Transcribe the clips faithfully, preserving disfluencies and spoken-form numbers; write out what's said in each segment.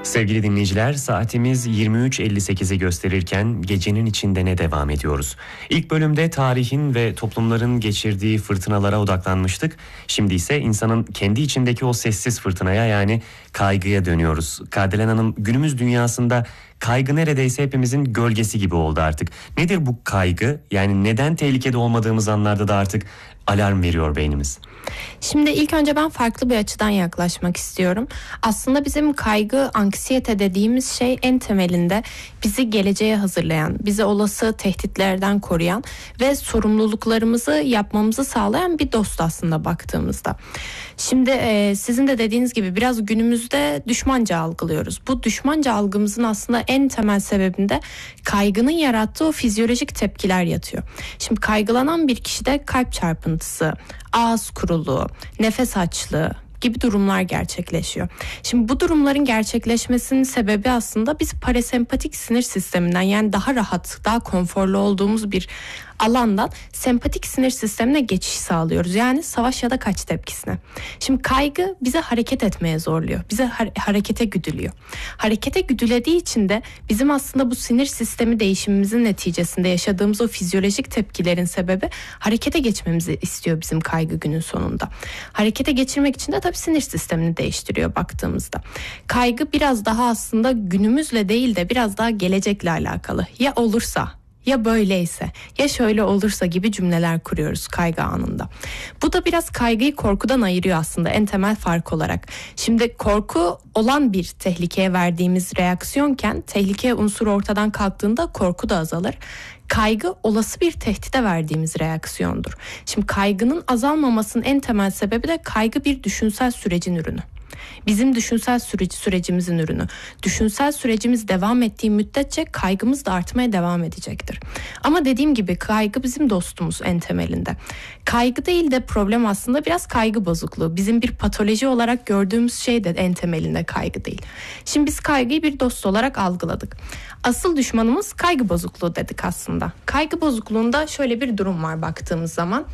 Sevgili dinleyiciler, saatimiz yirmi üç elli sekizi gösterirken gecenin içinde ne devam ediyoruz? İlk bölümde tarihin ve toplumların geçirdiği fırtınalara odaklanmıştık. Şimdi ise insanın kendi içindeki o sessiz fırtınaya, yani kaygıya dönüyoruz. Kardelen Hanım, günümüz dünyasında kaygı neredeyse hepimizin gölgesi gibi oldu artık. Nedir bu kaygı? Yani neden tehlikede olmadığımız anlarda da artık alarm veriyor beynimiz? Şimdi ilk önce ben farklı bir açıdan yaklaşmak istiyorum. Aslında bizim kaygı, anksiyete dediğimiz şey en temelinde bizi geleceğe hazırlayan, bizi olası tehditlerden koruyan ve sorumluluklarımızı yapmamızı sağlayan bir dost aslında baktığımızda. Şimdi e, sizin de dediğiniz gibi biraz günümüzde düşmanca algılıyoruz. Bu düşmanca algımızın aslında en temel sebebinde kaygının yarattığı o fizyolojik tepkiler yatıyor. Şimdi kaygılanan bir kişide kalp çarpıntısı, ağız kuruluğu, nefes açlığı gibi durumlar gerçekleşiyor. Şimdi bu durumların gerçekleşmesinin sebebi aslında biz parasempatik sinir sisteminden, yani daha rahat, daha konforlu olduğumuz bir alandan sempatik sinir sistemine geçiş sağlıyoruz. Yani savaş ya da kaç tepkisine. Şimdi kaygı bize hareket etmeye zorluyor. Bize ha- harekete güdülüyor. Harekete güdülediği için de bizim aslında bu sinir sistemi değişimimizin neticesinde yaşadığımız o fizyolojik tepkilerin sebebi harekete geçmemizi istiyor bizim kaygı günün sonunda. Harekete geçirmek için de tabii sinir sistemini değiştiriyor baktığımızda. Kaygı biraz daha aslında günümüzle değil de biraz daha gelecekle alakalı. Ya olursa, ya böyleyse, ya şöyle olursa gibi cümleler kuruyoruz kaygı anında. Bu da biraz kaygıyı korkudan ayırıyor aslında en temel fark olarak. Şimdi korku olan bir tehlikeye verdiğimiz reaksiyonken tehlike unsuru ortadan kalktığında korku da azalır. Kaygı olası bir tehdide verdiğimiz reaksiyondur. Şimdi kaygının azalmamasının en temel sebebi de kaygı bir düşünsel sürecin ürünü. Bizim düşünsel süreci, sürecimizin ürünü. Düşünsel sürecimiz devam ettiği müddetçe kaygımız da artmaya devam edecektir. Ama dediğim gibi kaygı bizim dostumuz en temelinde. Kaygı değil de problem aslında biraz kaygı bozukluğu. Bizim bir patoloji olarak gördüğümüz şey de en temelinde kaygı değil. Şimdi biz kaygıyı bir dost olarak algıladık. Asıl düşmanımız kaygı bozukluğu dedik aslında. Kaygı bozukluğunda şöyle bir durum var baktığımız zaman.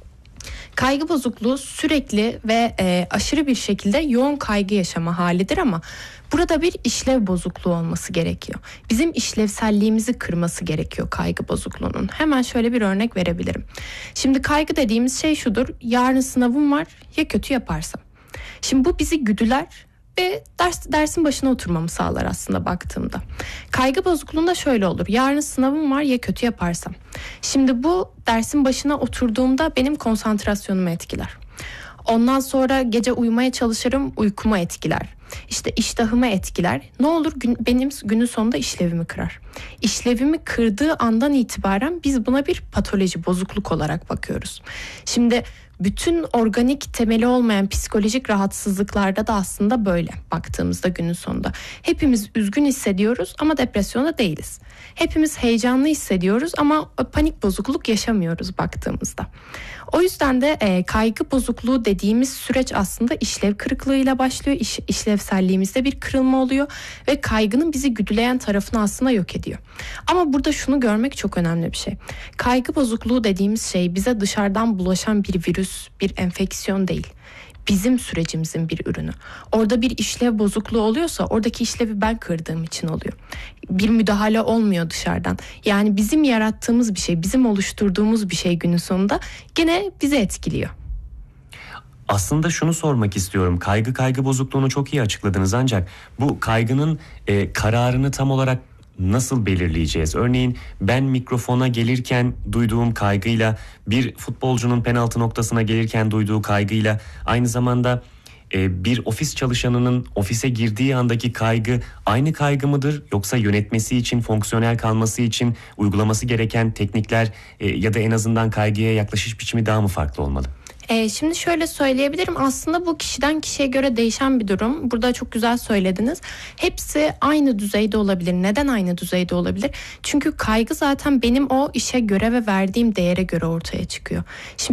Kaygı bozukluğu sürekli ve e, aşırı bir şekilde yoğun kaygı yaşama halidir ama burada bir işlev bozukluğu olması gerekiyor. Bizim işlevselliğimizi kırması gerekiyor kaygı bozukluğunun. Hemen şöyle bir örnek verebilirim. Şimdi kaygı dediğimiz şey şudur: yarın sınavım var, ya kötü yaparsam. Şimdi bu bizi güdüler ve ders, dersin başına oturmamı sağlar aslında baktığımda. Kaygı bozukluğunda şöyle olur: yarın sınavım var, ya kötü yaparsam. Şimdi bu dersin başına oturduğumda benim konsantrasyonumu etkiler. Ondan sonra gece uyumaya çalışırım, uykuma etkiler. İşte iştahımı etkiler. Ne olur gün, benim günün sonunda işlevimi kırar. İşlevimi kırdığı andan itibaren biz buna bir patoloji, bozukluk olarak bakıyoruz. Şimdi bütün organik temeli olmayan psikolojik rahatsızlıklarda da aslında böyle baktığımızda günün sonunda. Hepimiz üzgün hissediyoruz ama depresyonda değiliz. Hepimiz heyecanlı hissediyoruz ama panik bozukluk yaşamıyoruz baktığımızda. O yüzden de e, kaygı bozukluğu dediğimiz süreç aslında işlev kırıklığıyla başlıyor. İş, işlevselliğimizde bir kırılma oluyor ve kaygının bizi güdüleyen tarafını aslında yok ediyor. Ama burada şunu görmek çok önemli bir şey. Kaygı bozukluğu dediğimiz şey bize dışarıdan bulaşan bir virüs, bir enfeksiyon değil. Bizim sürecimizin bir ürünü. Orada bir işlev bozukluğu oluyorsa oradaki işlevi ben kırdığım için oluyor. Bir müdahale olmuyor dışarıdan. Yani bizim yarattığımız bir şey, bizim oluşturduğumuz bir şey günün sonunda gene bizi etkiliyor. Aslında şunu sormak istiyorum. Kaygı kaygı bozukluğunu çok iyi açıkladınız, ancak bu kaygının e, kararını tam olarak nasıl belirleyeceğiz? Örneğin ben mikrofona gelirken duyduğum kaygıyla, bir futbolcunun penaltı noktasına gelirken duyduğu kaygıyla, aynı zamanda e, bir ofis çalışanının ofise girdiği andaki kaygı aynı kaygı mıdır? Yoksa yönetmesi için, fonksiyonel kalması için uygulaması gereken teknikler e, ya da en azından kaygıya yaklaşış biçimi daha mı farklı olmalı? Ee, şimdi şöyle söyleyebilirim, aslında bu kişiden kişiye göre değişen bir durum. Burada çok güzel söylediniz. Hepsi aynı düzeyde olabilir. Neden aynı düzeyde olabilir? Çünkü kaygı zaten benim o işe, göreve verdiğim değere göre ortaya çıkıyor. Şimdi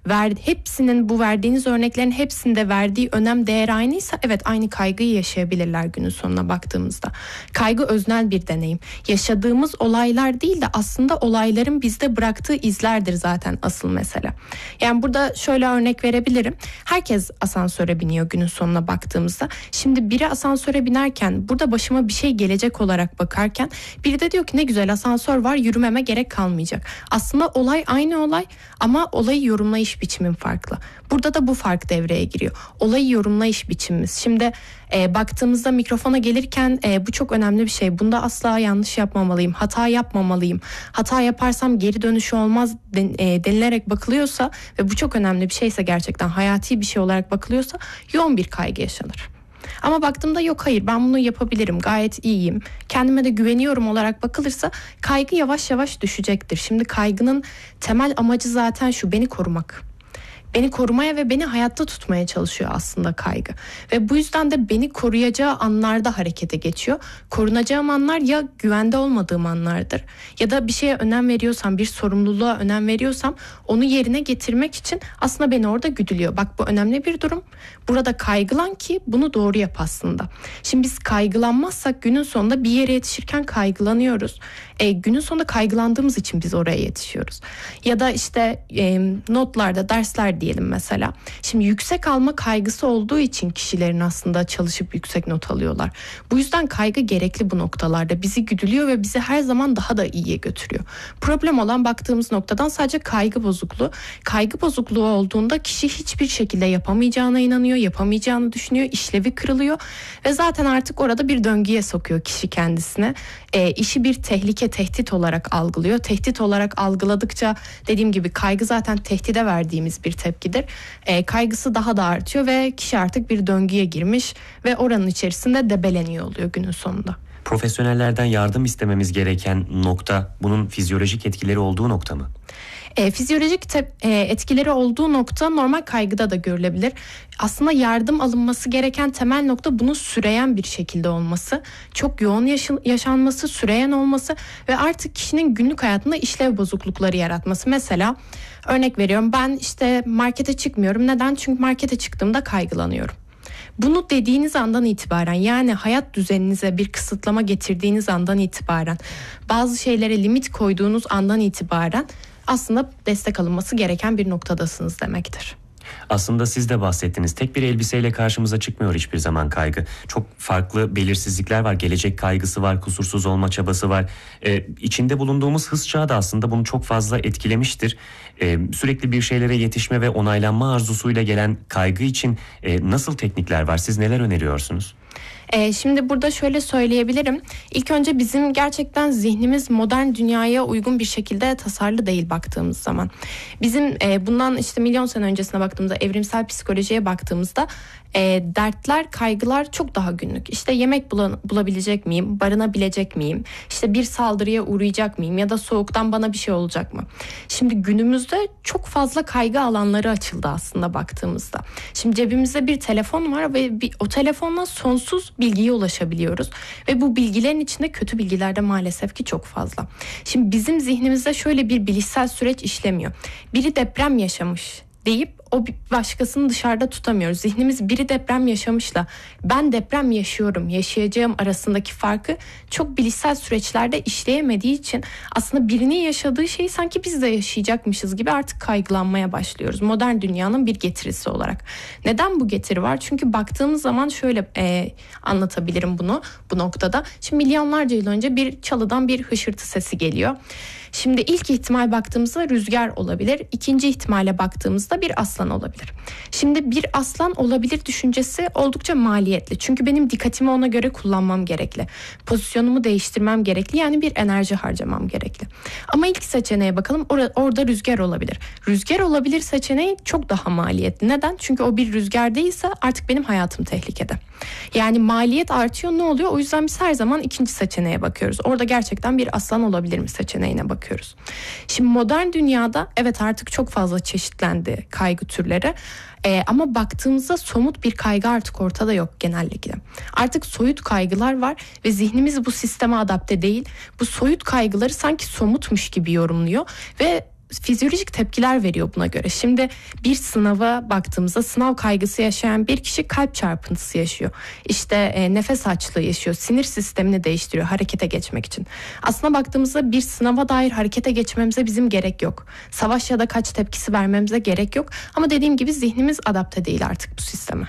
ver, hepsinin bu verdiğiniz örneklerin hepsinde verdiği önem değer aynıysa evet aynı kaygıyı yaşayabilirler günün sonuna baktığımızda. Kaygı öznel bir deneyim. Yaşadığımız olaylar değil de aslında olayların bizde bıraktığı izlerdir zaten asıl mesele. Yani burada şöyle örnek verebilirim. Herkes asansöre biniyor günün sonuna baktığımızda. Şimdi biri asansöre binerken burada başıma bir şey gelecek olarak bakarken biri de diyor ki ne güzel asansör var, yürümeme gerek kalmayacak. Aslında olay aynı olay ama olayı yorumlayış biçimim farklı. Burada da bu fark devreye giriyor. Olayı yorumlayış biçimimiz. Şimdi e, baktığımızda mikrofona gelirken e, bu çok önemli bir şey. Bunda asla yanlış yapmamalıyım, hata yapmamalıyım. Hata yaparsam geri dönüşü olmaz den, e, denilerek bakılıyorsa ve bu çok önemli bir şeyse gerçekten hayati bir şey olarak bakılıyorsa yoğun bir kaygı yaşanır. Ama baktığımda yok hayır ben bunu yapabilirim, gayet iyiyim, kendime de güveniyorum olarak bakılırsa kaygı yavaş yavaş düşecektir. Şimdi kaygının temel amacı zaten şu, beni korumak. Beni korumaya ve beni hayatta tutmaya çalışıyor aslında kaygı. Ve bu yüzden de beni koruyacağı anlarda harekete geçiyor. Korunacağım anlar ya güvende olmadığım anlardır ya da bir şeye önem veriyorsam, bir sorumluluğa önem veriyorsam onu yerine getirmek için aslında beni orada güdülüyor. Bak bu önemli bir durum. Burada kaygılan ki bunu doğru yap aslında. Şimdi biz kaygılanmazsak günün sonunda bir yere yetişirken kaygılanıyoruz. E, günün sonunda kaygılandığımız için biz oraya yetişiyoruz. Ya da işte e, notlarda, dersler diyelim mesela. Şimdi yüksek alma kaygısı olduğu için kişilerin aslında çalışıp yüksek not alıyorlar. Bu yüzden kaygı gerekli bu noktalarda. Bizi güdülüyor ve bizi her zaman daha da iyiye götürüyor. Problem olan baktığımız noktadan sadece kaygı bozukluğu. Kaygı bozukluğu olduğunda kişi hiçbir şekilde yapamayacağına inanıyor, yapamayacağını düşünüyor, işlevi kırılıyor ve zaten artık orada bir döngüye sokuyor kişi kendisine. E, işi bir tehlike, tehdit olarak algılıyor. Tehdit olarak algıladıkça dediğim gibi kaygı zaten tehdide verdiğimiz bir tepkidir. E, kaygısı daha da artıyor ve kişi artık bir döngüye girmiş ve oranın içerisinde debeleniyor oluyor günün sonunda. Profesyonellerden yardım istememiz gereken nokta bunun fizyolojik etkileri olduğu nokta mı? E, fizyolojik te- e, etkileri olduğu nokta normal kaygıda da görülebilir. Aslında yardım alınması gereken temel nokta bunun süreyen bir şekilde olması, çok yoğun yaş- yaşanması, süreyen olması ve artık kişinin günlük hayatında işlev bozuklukları yaratması. Mesela örnek veriyorum, ben işte markete çıkmıyorum. Neden? Çünkü markete çıktığımda kaygılanıyorum. Bunu dediğiniz andan itibaren, yani hayat düzeninize bir kısıtlama getirdiğiniz andan itibaren, bazı şeylere limit koyduğunuz andan itibaren aslında destek alınması gereken bir noktadasınız demektir. Aslında siz de bahsettiniz. Tek bir elbiseyle karşımıza çıkmıyor hiçbir zaman kaygı. Çok farklı belirsizlikler var. Gelecek kaygısı var, kusursuz olma çabası var. Ee, içinde bulunduğumuz hız çağı da aslında bunu çok fazla etkilemiştir. Ee, sürekli bir şeylere yetişme ve onaylanma arzusuyla gelen kaygı için e, nasıl teknikler var? Siz neler öneriyorsunuz? Ee, şimdi burada şöyle söyleyebilirim. İlk önce bizim gerçekten zihnimiz modern dünyaya uygun bir şekilde tasarlı değil baktığımız zaman. Bizim e, bundan işte milyon sene öncesine baktığımızda, evrimsel psikolojiye baktığımızda e, dertler, kaygılar çok daha günlük. İşte yemek bula, bulabilecek miyim? Barınabilecek miyim? İşte bir saldırıya uğrayacak mıyım? Ya da soğuktan bana bir şey olacak mı? Şimdi günümüzde çok fazla kaygı alanları açıldı aslında baktığımızda. Şimdi cebimizde bir telefon var ve bir, o telefonla sonsuz bilgiye ulaşabiliyoruz. Ve bu bilgilerin içinde kötü bilgiler de maalesef ki çok fazla. Şimdi bizim zihnimizde şöyle bir bilişsel süreç işlemiyor. Biri deprem yaşamış deyip o başkasını dışarıda tutamıyoruz. Zihnimiz biri deprem yaşamışla ben deprem yaşıyorum, yaşayacağım arasındaki farkı çok bilişsel süreçlerde işleyemediği için aslında birinin yaşadığı şeyi sanki biz de yaşayacakmışız gibi artık kaygılanmaya başlıyoruz. Modern dünyanın bir getirisi olarak. Neden bu getiri var? Çünkü baktığımız zaman şöyle e, anlatabilirim bunu bu noktada. Şimdi milyonlarca yıl önce bir çalıdan bir hışırtı sesi geliyor. Şimdi ilk ihtimal baktığımızda rüzgar olabilir. İkinci ihtimale baktığımızda bir aslan olabilir. Şimdi bir aslan olabilir düşüncesi oldukça maliyetli. Çünkü benim dikkatimi ona göre kullanmam gerekli. Pozisyonumu değiştirmem gerekli. Yani bir enerji harcamam gerekli. Ama ilk seçeneğe bakalım. Or- orada rüzgar olabilir. Rüzgar olabilir seçeneği çok daha maliyetli. Neden? Çünkü o bir rüzgar değilse artık benim hayatım tehlikede. Yani maliyet artıyor, ne oluyor? O yüzden biz her zaman ikinci seçeneğe bakıyoruz. Orada gerçekten bir aslan olabilir mi seçeneğine bakıyoruz. Şimdi modern dünyada evet artık çok fazla çeşitlendi kaygı türleri. Ee, ama baktığımızda somut bir kaygı artık ortada yok genellikle. Artık soyut kaygılar var ve zihnimiz bu sisteme adapte değil. Bu soyut kaygıları sanki somutmuş gibi yorumluyor ve fizyolojik tepkiler veriyor buna göre. Şimdi bir sınava baktığımızda sınav kaygısı yaşayan bir kişi kalp çarpıntısı yaşıyor. İşte e, nefes açlığı yaşıyor. Sinir sistemini değiştiriyor harekete geçmek için. Aslına baktığımızda bir sınava dair harekete geçmemize bizim gerek yok. Savaş ya da kaç tepkisi vermemize gerek yok. Ama dediğim gibi zihnimiz adapte değil artık bu sisteme.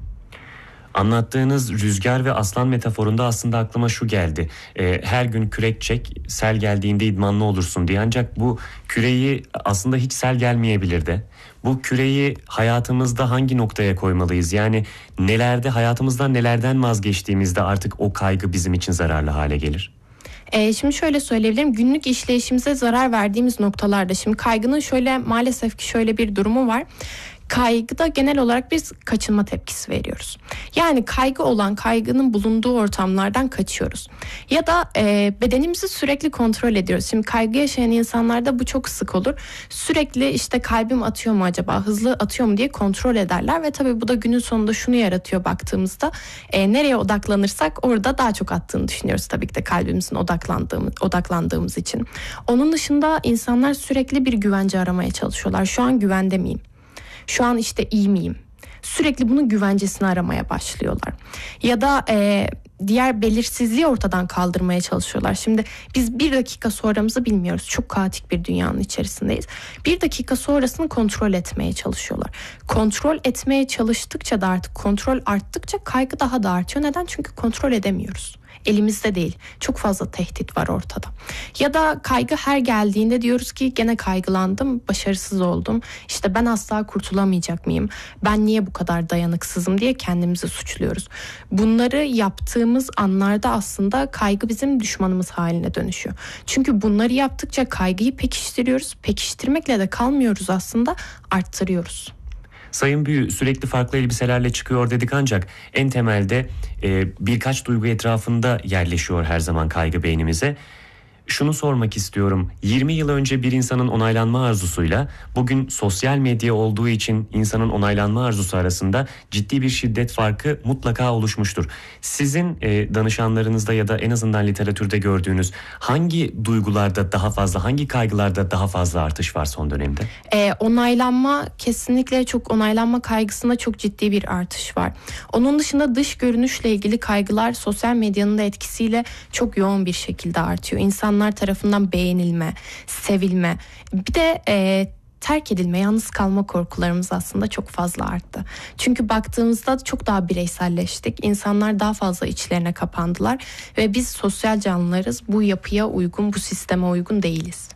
Anlattığınız rüzgar ve aslan metaforunda aslında aklıma şu geldi. Ee, her gün kürek çek, sel geldiğinde idmanlı olursun diye. Ancak bu küreyi aslında hiç sel gelmeyebilir de. Bu küreyi hayatımızda hangi noktaya koymalıyız? Yani nelerde, hayatımızdan nelerden vazgeçtiğimizde artık o kaygı bizim için zararlı hale gelir? Ee, şimdi şöyle söyleyebilirim, günlük işleyişimize zarar verdiğimiz noktalarda, şimdi kaygının şöyle maalesef ki şöyle bir durumu var. Kaygıda genel olarak biz kaçınma tepkisi veriyoruz. Yani kaygı olan, kaygının bulunduğu ortamlardan kaçıyoruz. Ya da e, bedenimizi sürekli kontrol ediyoruz. Şimdi kaygı yaşayan insanlarda bu çok sık olur. Sürekli işte kalbim atıyor mu acaba, hızlı atıyor mu diye kontrol ederler. Ve tabii bu da günün sonunda şunu yaratıyor baktığımızda. E, nereye odaklanırsak orada daha çok attığını düşünüyoruz tabii ki de kalbimizin odaklandığımız, odaklandığımız için. Onun dışında insanlar sürekli bir güvence aramaya çalışıyorlar. Şu an güvende miyim? Şu an işte iyi miyim? Sürekli bunun güvencesini aramaya başlıyorlar. Ya da e, diğer belirsizliği ortadan kaldırmaya çalışıyorlar. Şimdi biz bir dakika sonramızı bilmiyoruz. Çok kaotik bir dünyanın içerisindeyiz. Bir dakika sonrasını kontrol etmeye çalışıyorlar. Kontrol etmeye çalıştıkça da artık kontrol arttıkça kaygı daha da artıyor. Neden? Çünkü kontrol edemiyoruz. Elimizde değil. Çok fazla tehdit var ortada. Ya da kaygı her geldiğinde diyoruz ki gene kaygılandım, başarısız oldum. İşte ben asla kurtulamayacak mıyım? Ben niye bu kadar dayanıksızım diye kendimizi suçluyoruz. Bunları yaptığımız anlarda aslında kaygı bizim düşmanımız haline dönüşüyor. Çünkü bunları yaptıkça kaygıyı pekiştiriyoruz. Pekiştirmekle de kalmıyoruz aslında, arttırıyoruz. Sayın Büyü, sürekli farklı elbiselerle çıkıyor dedik ancak en temelde e, birkaç duygu etrafında yerleşiyor her zaman kaygı beynimize. Şunu sormak istiyorum. yirmi yıl önce bir insanın onaylanma arzusuyla bugün sosyal medya olduğu için insanın onaylanma arzusu arasında ciddi bir şiddet farkı mutlaka oluşmuştur. Sizin e, danışanlarınızda ya da en azından literatürde gördüğünüz hangi duygularda daha fazla, hangi kaygılarda daha fazla artış var son dönemde? E, onaylanma, kesinlikle çok onaylanma kaygısında çok ciddi bir artış var. Onun dışında dış görünüşle ilgili kaygılar sosyal medyanın da etkisiyle çok yoğun bir şekilde artıyor. İnsan İnsanlar tarafından beğenilme, sevilme, bir de e, terk edilme, yalnız kalma korkularımız aslında çok fazla arttı. Çünkü baktığımızda çok daha bireyselleştik. İnsanlar daha fazla içlerine kapandılar ve biz sosyal canlılarız. Bu yapıya uygun, bu sisteme uygun değiliz.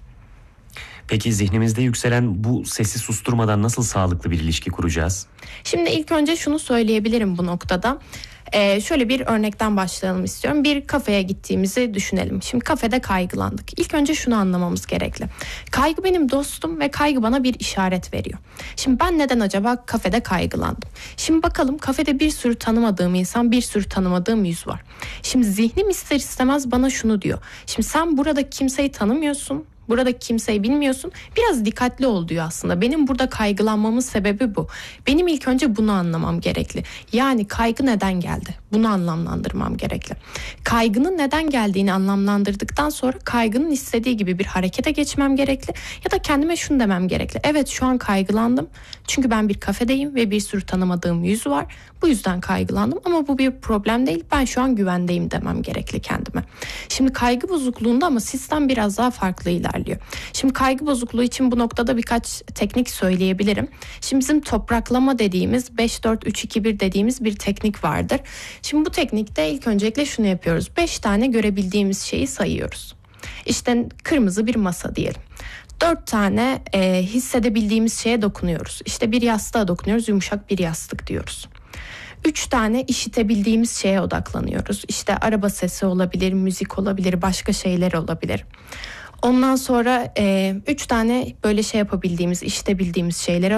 Peki zihnimizde yükselen bu sesi susturmadan nasıl sağlıklı bir ilişki kuracağız? Şimdi ilk önce şunu söyleyebilirim bu noktada. Ee, şöyle bir örnekten başlayalım istiyorum. Bir kafeye gittiğimizi düşünelim. Şimdi kafede kaygılandık. İlk önce şunu anlamamız gerekli. Kaygı benim dostum ve kaygı bana bir işaret veriyor. Şimdi ben neden acaba kafede kaygılandım? Şimdi bakalım, kafede bir sürü tanımadığım insan, bir sürü tanımadığım yüz var. Şimdi zihnim ister istemez bana şunu diyor. Şimdi sen burada kimseyi tanımıyorsun. Burada kimseyi bilmiyorsun. Biraz dikkatli ol diyor aslında. Benim burada kaygılanmamın sebebi bu. Benim ilk önce bunu anlamam gerekli. Yani kaygı neden geldi? Bunu anlamlandırmam gerekli. Kaygının neden geldiğini anlamlandırdıktan sonra kaygının istediği gibi bir harekete geçmem gerekli. Ya da kendime şunu demem gerekli. Evet, şu an kaygılandım. Çünkü ben bir kafedeyim ve bir sürü tanımadığım yüz var. Bu yüzden kaygılandım ama bu bir problem değil. Ben şu an güvendeyim demem gerekli kendime. Şimdi kaygı bozukluğunda ama sistem biraz daha farklı ilerliyor. Şimdi kaygı bozukluğu için bu noktada birkaç teknik söyleyebilirim. Şimdi bizim topraklama dediğimiz beş dört üç iki bir dediğimiz bir teknik vardır. Şimdi bu teknikte ilk öncelikle şunu yapıyoruz. beş tane görebildiğimiz şeyi sayıyoruz. İşte kırmızı bir masa diyelim. Dört tane e, hissedebildiğimiz şeye dokunuyoruz. İşte bir yastığa dokunuyoruz, yumuşak bir yastık diyoruz. Üç tane işitebildiğimiz şeye odaklanıyoruz. İşte araba sesi olabilir, müzik olabilir, başka şeyler olabilir. Ondan sonra e, üç tane böyle şey yapabildiğimiz, işitebildiğimiz şeylere